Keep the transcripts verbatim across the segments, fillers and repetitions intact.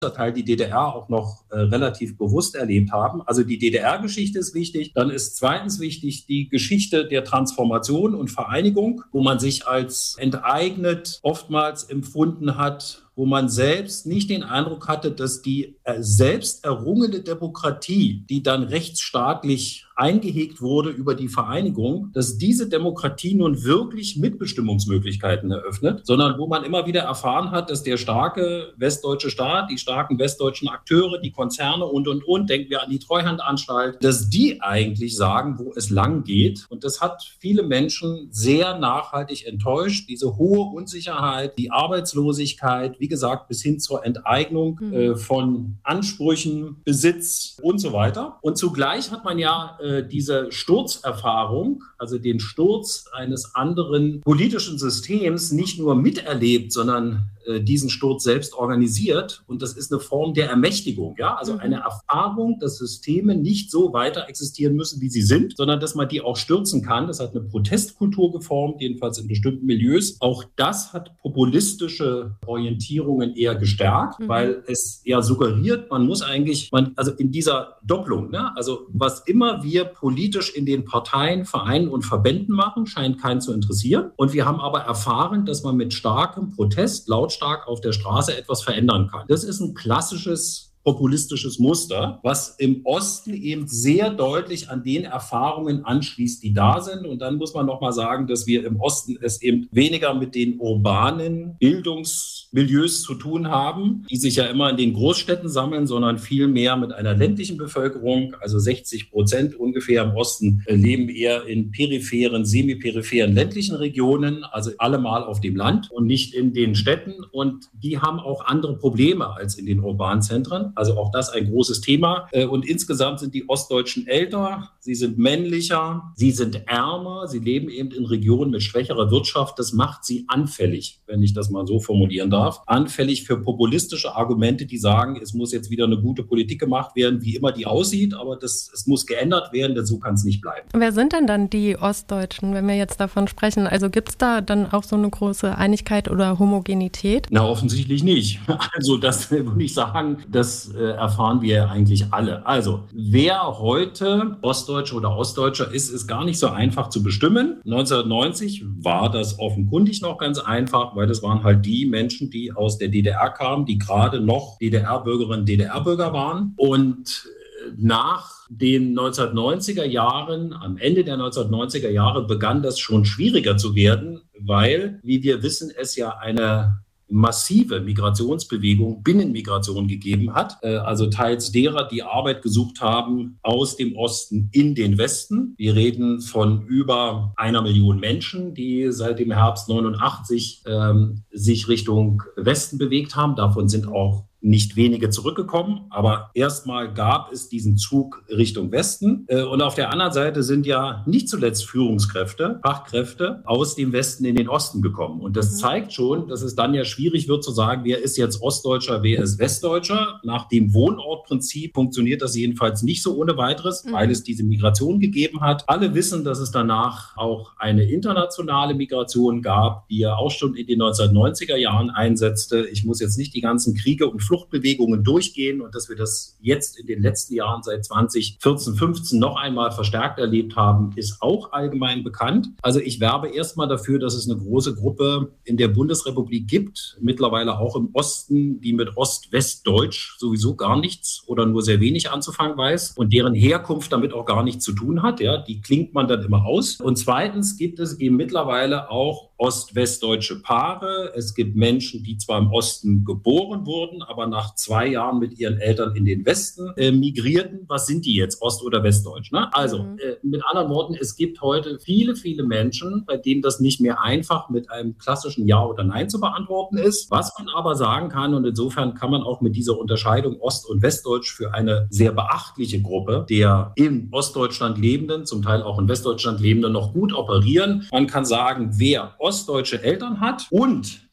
Teil die D D R auch noch äh, relativ bewusst erlebt haben. Also die D D R-Geschichte ist wichtig. Dann ist zweitens wichtig die Geschichte der Transformation und Vereinigung, wo man sich als enteignet oftmals empfunden hat, wo man selbst nicht den Eindruck hatte, dass die äh, selbst errungene Demokratie, die dann rechtsstaatlich eingehegt wurde über die Vereinigung, dass diese Demokratie nun wirklich Mitbestimmungsmöglichkeiten eröffnet, sondern wo man immer wieder erfahren hat, dass der starke westdeutsche Staat, die starken westdeutschen Akteure, die Konzerne und, und, und, denken wir an die Treuhandanstalt, dass die eigentlich sagen, wo es lang geht. Und das hat viele Menschen sehr nachhaltig enttäuscht. Diese hohe Unsicherheit, die Arbeitslosigkeit, wie gesagt, bis hin zur Enteignung mhm. äh, von Ansprüchen, Besitz und so weiter. Und zugleich hat man ja äh, diese Sturzerfahrung, also den Sturz eines anderen politischen Systems, nicht nur miterlebt, sondern äh, diesen Sturz selbst organisiert. Und das ist eine Form der Ermächtigung, ja, also mhm. eine Erfahrung, dass Systeme nicht so weiter existieren müssen, wie sie sind, sondern dass man die auch stürzen kann. Das hat eine Protestkultur geformt, jedenfalls in bestimmten Milieus. Auch das hat populistische Orientierungen eher gestärkt, mhm. weil es ja suggeriert, man muss eigentlich, man, also in dieser Doppelung, ne, also was immer wir politisch in den Parteien, Vereinen und Verbänden machen, scheint keinen zu interessieren. Und wir haben aber erfahren, dass man mit starkem Protest, lautstark auf der Straße etwas verändern kann. Das ist ein klassisches populistisches Muster, was im Osten eben sehr deutlich an den Erfahrungen anschließt, die da sind. Und dann muss man noch mal sagen, dass wir im Osten es eben weniger mit den urbanen Bildungsmilieus zu tun haben, die sich ja immer in den Großstädten sammeln, sondern viel mehr mit einer ländlichen Bevölkerung. Also sechzig Prozent ungefähr im Osten leben eher in peripheren, semiperipheren ländlichen Regionen, also allemal auf dem Land und nicht in den Städten. Und die haben auch andere Probleme als in den urbanen Zentren. Also auch das ein großes Thema. Und insgesamt sind die Ostdeutschen älter, sie sind männlicher, sie sind ärmer, sie leben eben in Regionen mit schwächerer Wirtschaft. Das macht sie anfällig, wenn ich das mal so formulieren darf, anfällig für populistische Argumente, die sagen, es muss jetzt wieder eine gute Politik gemacht werden, wie immer die aussieht, aber das, es muss geändert werden, denn so kann es nicht bleiben. Wer sind denn dann die Ostdeutschen, wenn wir jetzt davon sprechen? Also gibt es da dann auch so eine große Einigkeit oder Homogenität? Na, offensichtlich nicht. Also das würde ich sagen, das erfahren wir ja eigentlich alle. Also, wer heute Ostdeutscher oder Ostdeutscher ist, ist gar nicht so einfach zu bestimmen. neunzehnhundertneunzig war das offenkundig noch ganz einfach, weil das waren halt die Menschen, die aus der D D R kamen, die gerade noch D D R-Bürgerinnen, D D R-Bürger waren. Und nach den neunzehnhundertneunziger Jahren, am Ende der neunzehnhundertneunziger Jahre, begann das schon schwieriger zu werden, weil, wie wir wissen, es ja eine massive Migrationsbewegung, Binnenmigration gegeben hat. Also teils derer, die Arbeit gesucht haben aus dem Osten in den Westen. Wir reden von über einer Million Menschen, die seit dem Herbst neunundachtzig ähm, sich Richtung Westen bewegt haben. Davon sind auch nicht wenige zurückgekommen, aber erstmal gab es diesen Zug Richtung Westen. Und auf der anderen Seite sind ja nicht zuletzt Führungskräfte, Fachkräfte aus dem Westen in den Osten gekommen. Und das mhm. zeigt schon, dass es dann ja schwierig wird zu sagen, wer ist jetzt Ostdeutscher, wer ist Westdeutscher. Nach dem Wohnortprinzip funktioniert das jedenfalls nicht so ohne weiteres, mhm. weil es diese Migration gegeben hat. Alle wissen, dass es danach auch eine internationale Migration gab, die ja auch schon in den neunzehnhundertneunziger Jahren einsetzte. Ich muss jetzt nicht die ganzen Kriege und Fluchtbewegungen durchgehen und dass wir das jetzt in den letzten Jahren seit zwanzig vierzehn, fünfzehn noch einmal verstärkt erlebt haben, ist auch allgemein bekannt. Also ich werbe erstmal dafür, dass es eine große Gruppe in der Bundesrepublik gibt, mittlerweile auch im Osten, die mit Ost-West-Deutsch sowieso gar nichts oder nur sehr wenig anzufangen weiß und deren Herkunft damit auch gar nichts zu tun hat. Ja, die klingt man dann immer aus. Und zweitens gibt es eben mittlerweile auch ost-westdeutsche Paare. Es gibt Menschen, die zwar im Osten geboren wurden, aber nach zwei Jahren mit ihren Eltern in den Westen äh, migrierten. Was sind die jetzt, ost- oder westdeutsch? Ne? Also mhm. äh, mit anderen Worten, es gibt heute viele, viele Menschen, bei denen das nicht mehr einfach mit einem klassischen Ja oder Nein zu beantworten ist. Was man aber sagen kann, und insofern kann man auch mit dieser Unterscheidung Ost- und Westdeutsch für eine sehr beachtliche Gruppe der in Ostdeutschland Lebenden, zum Teil auch in Westdeutschland Lebenden, noch gut operieren. Man kann sagen, wer ostdeutsche Eltern hat und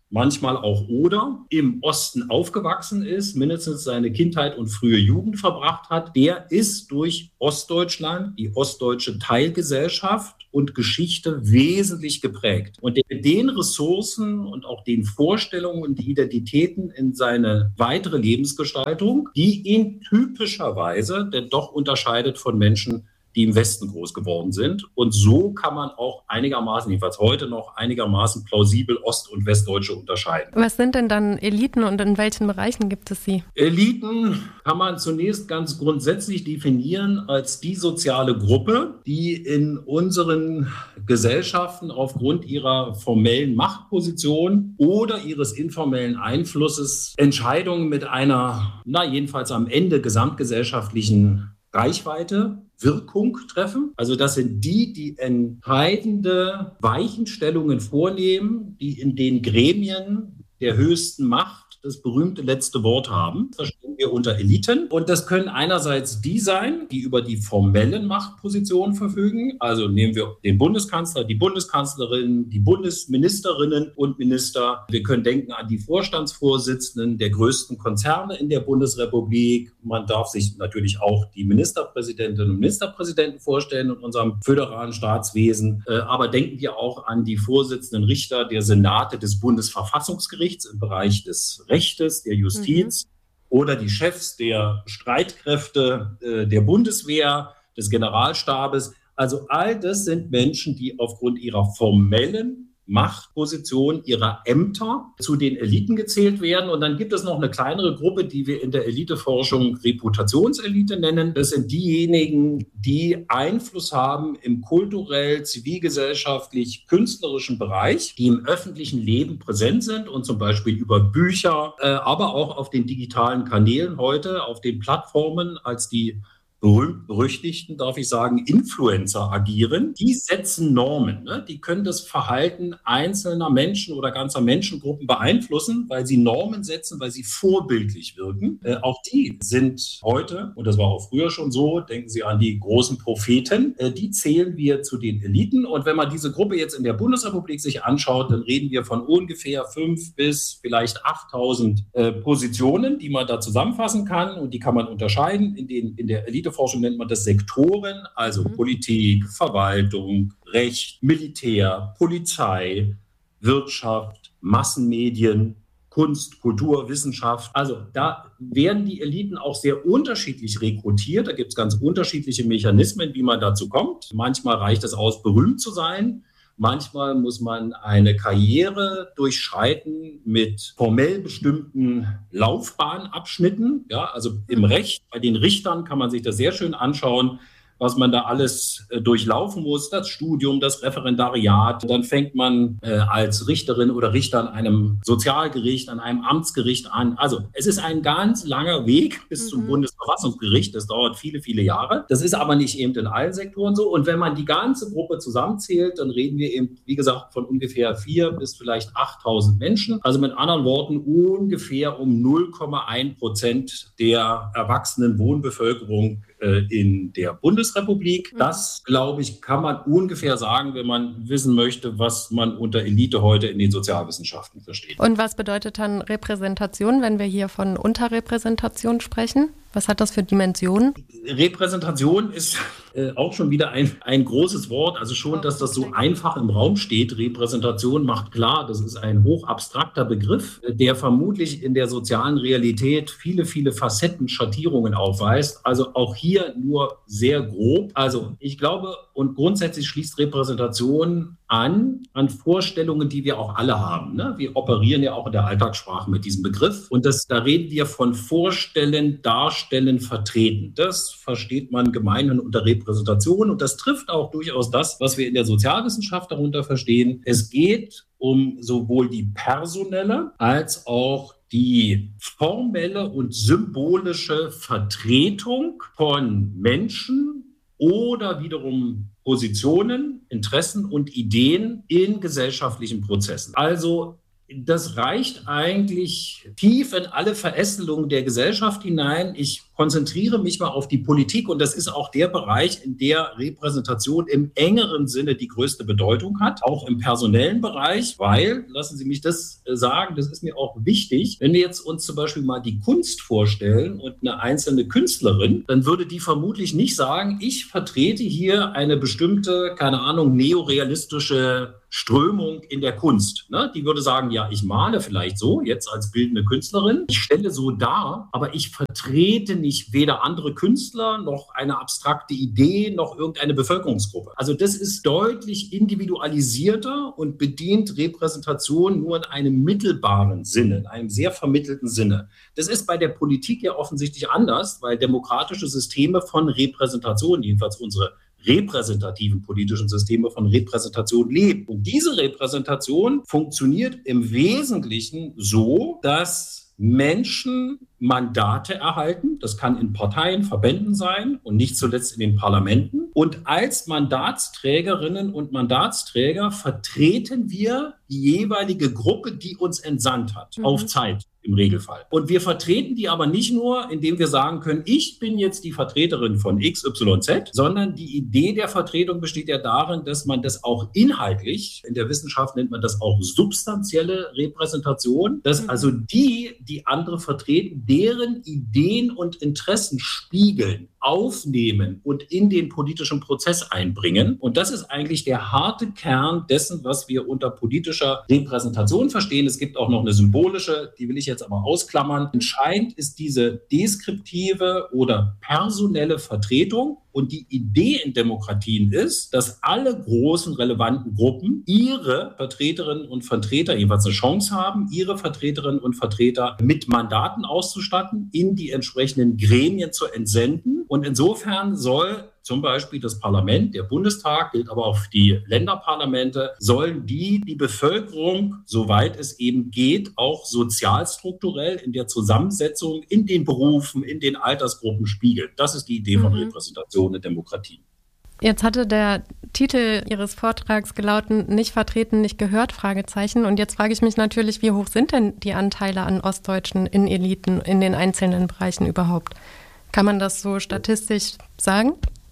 manchmal auch oder, im Osten aufgewachsen ist, mindestens seine Kindheit und frühe Jugend verbracht hat, der ist durch Ostdeutschland, die ostdeutsche Teilgesellschaft und Geschichte wesentlich geprägt. Und mit den Ressourcen und auch den Vorstellungen und Identitäten in seine weitere Lebensgestaltung, die ihn typischerweise denn doch unterscheidet von Menschen, die im Westen groß geworden sind. Und so kann man auch einigermaßen, jedenfalls heute noch, einigermaßen plausibel Ost- und Westdeutsche unterscheiden. Was sind denn dann Eliten und in welchen Bereichen gibt es sie? Eliten kann man zunächst ganz grundsätzlich definieren als die soziale Gruppe, die in unseren Gesellschaften aufgrund ihrer formellen Machtposition oder ihres informellen Einflusses Entscheidungen mit einer, na jedenfalls am Ende gesamtgesellschaftlichen Reichweite, Wirkung treffen. Also das sind die, die entscheidende Weichenstellungen vornehmen, die in den Gremien der höchsten Macht das berühmte letzte Wort haben. Das verstehen wir unter Eliten. Und das können einerseits die sein, die über die formellen Machtpositionen verfügen. Also nehmen wir den Bundeskanzler, die Bundeskanzlerin, die Bundesministerinnen und Minister. Wir können denken an die Vorstandsvorsitzenden der größten Konzerne in der Bundesrepublik. Man darf sich natürlich auch die Ministerpräsidentinnen und Ministerpräsidenten vorstellen in unserem föderalen Staatswesen. Aber denken wir auch an die Vorsitzenden Richter der Senate des Bundesverfassungsgerichts im Bereich des Rechtes, der Justiz mhm. oder die Chefs der Streitkräfte äh, der Bundeswehr, des Generalstabes. Also all das sind Menschen, die aufgrund ihrer formellen Machtposition ihrer Ämter zu den Eliten gezählt werden. Und dann gibt es noch eine kleinere Gruppe, die wir in der Eliteforschung Reputationselite nennen. Das sind diejenigen, die Einfluss haben im kulturell, zivilgesellschaftlich, künstlerischen Bereich, die im öffentlichen Leben präsent sind und zum Beispiel über Bücher, äh, aber auch auf den digitalen Kanälen heute, auf den Plattformen als die berühmt-berüchtigten, darf ich sagen, Influencer agieren, die setzen Normen. Ne? Die können das Verhalten einzelner Menschen oder ganzer Menschengruppen beeinflussen, weil sie Normen setzen, weil sie vorbildlich wirken. Äh, auch die sind heute, und das war auch früher schon so, denken Sie an die großen Propheten, äh, die zählen wir zu den Eliten. Und wenn man diese Gruppe jetzt in der Bundesrepublik sich anschaut, dann reden wir von ungefähr fünf bis vielleicht achttausend äh, Positionen, die man da zusammenfassen kann. Und die kann man unterscheiden in, den, in der Elite. Forschung nennt man das Sektoren, also mhm. Politik, Verwaltung, Recht, Militär, Polizei, Wirtschaft, Massenmedien, Kunst, Kultur, Wissenschaft. Also da werden die Eliten auch sehr unterschiedlich rekrutiert. Da gibt es ganz unterschiedliche Mechanismen, wie man dazu kommt. Manchmal reicht es aus, berühmt zu sein. Manchmal muss man eine Karriere durchschreiten mit formell bestimmten Laufbahnabschnitten. Ja, also im Recht, bei den Richtern kann man sich das sehr schön anschauen, was man da alles äh, durchlaufen muss, das Studium, das Referendariat. Dann fängt man äh, als Richterin oder Richter an einem Sozialgericht, an einem Amtsgericht an. Also es ist ein ganz langer Weg bis mhm. zum Bundesverfassungsgericht. Das dauert viele, viele Jahre. Das ist aber nicht eben in allen Sektoren so. Und wenn man die ganze Gruppe zusammenzählt, dann reden wir eben, wie gesagt, von ungefähr vier bis vielleicht achttausend Menschen. Also mit anderen Worten ungefähr um null Komma eins Prozent der erwachsenen Wohnbevölkerung in der Bundesrepublik. Das, glaube ich, kann man ungefähr sagen, wenn man wissen möchte, was man unter Elite heute in den Sozialwissenschaften versteht. Und was bedeutet dann Repräsentation, wenn wir hier von Unterrepräsentation sprechen? Was hat das für Dimensionen? Repräsentation ist äh, auch schon wieder ein, ein großes Wort. Also schon, dass das so einfach im Raum steht. Repräsentation macht klar, das ist ein hochabstrakter Begriff, der vermutlich in der sozialen Realität viele, viele Facetten, Schattierungen aufweist. Also auch hier nur sehr grob. Also ich glaube, und grundsätzlich schließt Repräsentation an, an Vorstellungen, die wir auch alle haben. Ne? Wir operieren ja auch in der Alltagssprache mit diesem Begriff. Und das, da reden wir von Vorstellen, Darstellen, Vertreten. Das versteht man gemeinhin unter Repräsentation. Und das trifft auch durchaus das, was wir in der Sozialwissenschaft darunter verstehen. Es geht um sowohl die personelle als auch die formelle und symbolische Vertretung von Menschen oder wiederum Positionen, Interessen und Ideen in gesellschaftlichen Prozessen. Also Das reicht eigentlich tief in alle Verästelungen der Gesellschaft hinein. Ich konzentriere mich mal auf die Politik und das ist auch der Bereich, in der Repräsentation im engeren Sinne die größte Bedeutung hat, auch im personellen Bereich, weil, lassen Sie mich das sagen, das ist mir auch wichtig, wenn wir jetzt uns zum Beispiel mal die Kunst vorstellen und eine einzelne Künstlerin, dann würde die vermutlich nicht sagen, ich vertrete hier eine bestimmte, keine Ahnung, neorealistische Strömung in der Kunst. Ne? Die würde sagen, ja, ich male vielleicht so, jetzt als bildende Künstlerin. Ich stelle so dar, aber ich vertrete nicht weder andere Künstler noch eine abstrakte Idee noch irgendeine Bevölkerungsgruppe. Also das ist deutlich individualisierter und bedient Repräsentation nur in einem mittelbaren Sinne, in einem sehr vermittelten Sinne. Das ist bei der Politik ja offensichtlich anders, weil demokratische Systeme von Repräsentation, jedenfalls unsere repräsentativen politischen Systeme von Repräsentation leben. Und diese Repräsentation funktioniert im Wesentlichen so, dass Menschen Mandate erhalten. Das kann in Parteien, Verbänden sein und nicht zuletzt in den Parlamenten. Und als Mandatsträgerinnen und Mandatsträger vertreten wir die jeweilige Gruppe, die uns entsandt hat, mhm. auf Zeit. Im Regelfall. Und wir vertreten die aber nicht nur, indem wir sagen können, ich bin jetzt die Vertreterin von X Y Z, sondern die Idee der Vertretung besteht ja darin, dass man das auch inhaltlich, in der Wissenschaft nennt man das auch substanzielle Repräsentation, dass also die, die andere vertreten, deren Ideen und Interessen spiegeln, aufnehmen und in den politischen Prozess einbringen. Und das ist eigentlich der harte Kern dessen, was wir unter politischer Repräsentation verstehen. Es gibt auch noch eine symbolische, die will ich jetzt aber ausklammern. Entscheidend ist diese deskriptive oder personelle Vertretung. Und die Idee in Demokratien ist, dass alle großen relevanten Gruppen ihre Vertreterinnen und Vertreter jeweils eine Chance haben, ihre Vertreterinnen und Vertreter mit Mandaten auszustatten, in die entsprechenden Gremien zu entsenden. Und insofern soll zum Beispiel das Parlament, der Bundestag, gilt aber auch für die Länderparlamente, sollen die die Bevölkerung, soweit es eben geht, auch sozialstrukturell in der Zusammensetzung, in den Berufen, in den Altersgruppen spiegeln. Das ist die Idee von mhm. Repräsentation in Demokratien. Jetzt hatte der Titel Ihres Vortrags gelautet, nicht vertreten, nicht gehört, Fragezeichen. Und jetzt frage ich mich natürlich, wie hoch sind denn die Anteile an Ostdeutschen in Eliten in den einzelnen Bereichen überhaupt? Kann man das so statistisch sagen?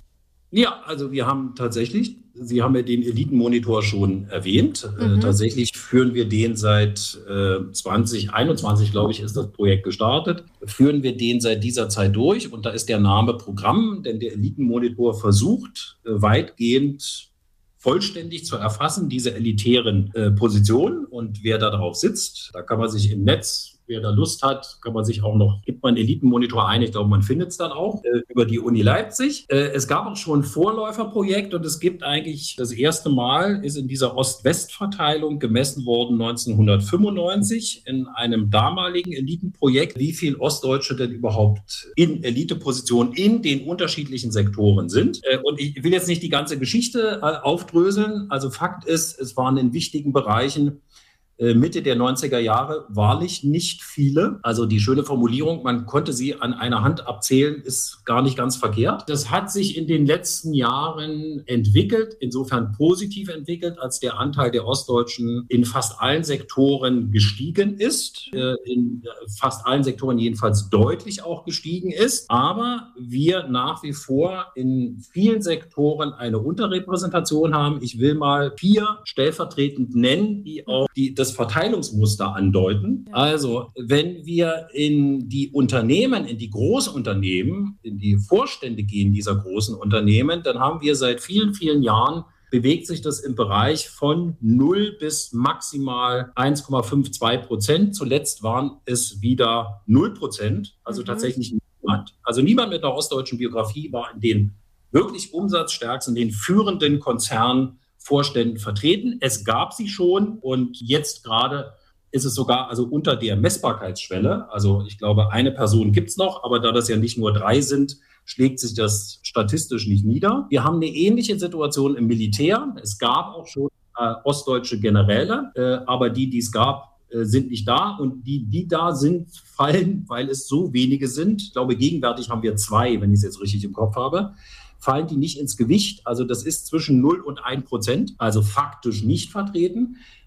Ja, also wir haben tatsächlich, Sie haben ja den Elitenmonitor schon erwähnt. Mhm. Äh, tatsächlich führen wir den seit äh, zwanzig einundzwanzig, glaube ich, ist das Projekt gestartet. Führen wir den seit dieser Zeit durch und da ist der Name Programm, denn der Elitenmonitor versucht äh, weitgehend vollständig zu erfassen, diese elitären äh, Positionen und wer da drauf sitzt. Da kann man sich im Netz, wer da Lust hat, kann man sich auch noch, gibt man einen Elitenmonitor ein, ich glaube, man findet es dann auch, äh, über die Uni Leipzig. Äh, es gab auch schon ein Vorläuferprojekt und es gibt eigentlich, das erste Mal ist in dieser Ost-West-Verteilung gemessen worden neunzehnhundertfünfundneunzig in einem damaligen Elitenprojekt, wie viel Ostdeutsche denn überhaupt in Elitepositionen in den unterschiedlichen Sektoren sind. Äh, und ich will jetzt nicht die ganze Geschichte äh, aufdröseln. Also Fakt ist, es waren in wichtigen Bereichen Mitte der neunziger Jahre wahrlich nicht viele. Also die schöne Formulierung, man konnte sie an einer Hand abzählen, ist gar nicht ganz verkehrt. Das hat sich in den letzten Jahren entwickelt, insofern positiv entwickelt, als der Anteil der Ostdeutschen in fast allen Sektoren gestiegen ist, in fast allen Sektoren jedenfalls deutlich auch gestiegen ist. Aber wir nach wie vor in vielen Sektoren eine Unterrepräsentation haben. Ich will mal vier stellvertretend nennen, die auch die das Verteilungsmuster andeuten. Ja. Also wenn wir in die Unternehmen, in die Großunternehmen, in die Vorstände gehen dieser großen Unternehmen, dann haben wir seit vielen, vielen Jahren, bewegt sich das im Bereich von null bis maximal eins Komma zweiundfünfzig Prozent. Zuletzt waren es wieder null Prozent, also mhm. tatsächlich niemand. Also niemand mit einer ostdeutschen Biografie war in den wirklich umsatzstärksten, in den führenden Konzernen Vorständen vertreten. Es gab sie schon und jetzt gerade ist es sogar also unter der Messbarkeitsschwelle. Also ich glaube, eine Person gibt es noch, aber da das ja nicht nur drei sind, schlägt sich das statistisch nicht nieder. Wir haben eine ähnliche Situation im Militär. Es gab auch schon äh, ostdeutsche Generäle, äh, aber die, die es gab, äh, sind nicht da. Und die, die da sind, fallen, weil es so wenige sind. Ich glaube, gegenwärtig haben wir zwei, wenn ich es jetzt richtig im Kopf habe. Fallen die nicht ins Gewicht. Also das ist zwischen null und ein Prozent, also faktisch nicht vertreten.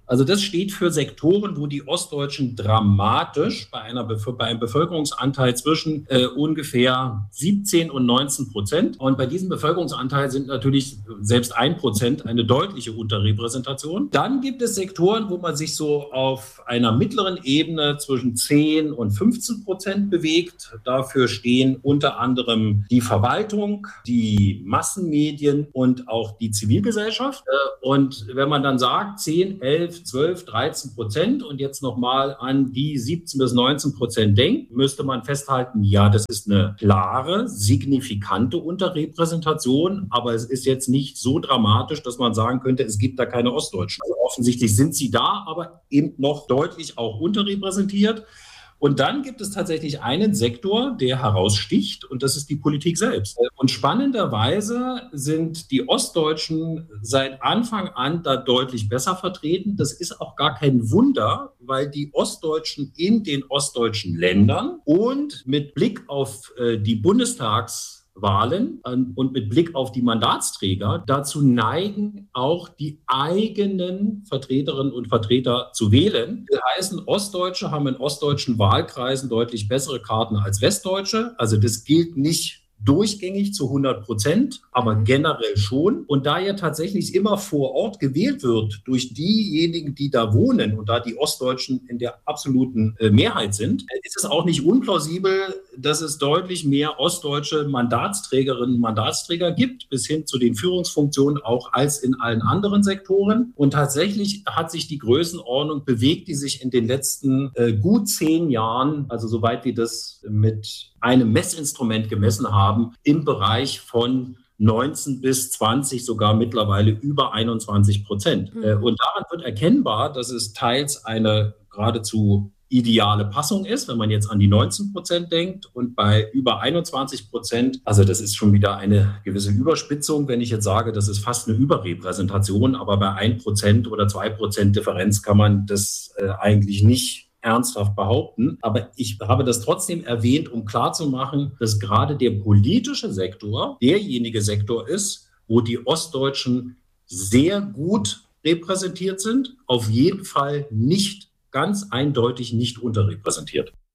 Also das steht für Sektoren, wo die Ostdeutschen dramatisch bei, einer Bef- bei einem Bevölkerungsanteil zwischen äh, ungefähr siebzehn und neunzehn Prozent. Und bei diesem Bevölkerungsanteil sind natürlich selbst ein Prozent eine deutliche Unterrepräsentation. Dann gibt es Sektoren, wo man sich so auf einer mittleren Ebene zwischen zehn und fünfzehn Prozent bewegt. Dafür stehen unter anderem die Verwaltung, die Massenmedien und auch die Zivilgesellschaft. Und wenn man dann sagt, zehn, elf, zwölf, dreizehn Prozent und jetzt nochmal an die siebzehn bis neunzehn Prozent denkt, müsste man festhalten, ja, das ist eine klare, signifikante Unterrepräsentation, aber es ist jetzt nicht so dramatisch, dass man sagen könnte, es gibt da keine Ostdeutschen. Also offensichtlich sind sie da, aber eben noch deutlich auch unterrepräsentiert. Und dann gibt es tatsächlich einen Sektor, der heraussticht, und das ist die Politik selbst. Und spannenderweise sind die Ostdeutschen seit Anfang an da deutlich besser vertreten. Das ist auch gar kein Wunder, weil die Ostdeutschen in den ostdeutschen Ländern und mit Blick auf äh, die Bundestags Wahlen und mit Blick auf die Mandatsträger dazu neigen, auch die eigenen Vertreterinnen und Vertreter zu wählen. Das heißt, Ostdeutsche haben in ostdeutschen Wahlkreisen deutlich bessere Karten als Westdeutsche. Also das gilt nicht durchgängig zu hundert Prozent, aber generell schon. Und da ja tatsächlich immer vor Ort gewählt wird durch diejenigen, die da wohnen und da die Ostdeutschen in der absoluten äh, Mehrheit sind, ist es auch nicht unplausibel, dass es deutlich mehr ostdeutsche Mandatsträgerinnen und Mandatsträger gibt, bis hin zu den Führungsfunktionen auch als in allen anderen Sektoren. Und tatsächlich hat sich die Größenordnung bewegt, die sich in den letzten äh, gut zehn Jahren, also soweit wir das mit einem Messinstrument gemessen haben, im Bereich von neunzehn bis zwanzig, sogar mittlerweile über einundzwanzig Prozent. Mhm. Und daran wird erkennbar, dass es teils eine geradezu ideale Passung ist, wenn man jetzt an die neunzehn Prozent denkt, und bei über einundzwanzig Prozent, also das ist schon wieder eine gewisse Überspitzung, wenn ich jetzt sage, das ist fast eine Überrepräsentation, aber bei ein Prozent oder zwei Prozent Differenz kann man das äh, eigentlich nicht ernsthaft behaupten. Aber ich habe das trotzdem erwähnt, um klarzumachen, dass gerade der politische Sektor derjenige Sektor ist, wo die Ostdeutschen sehr gut repräsentiert sind, auf jeden Fall nicht, ganz eindeutig nicht unterrepräsentiert.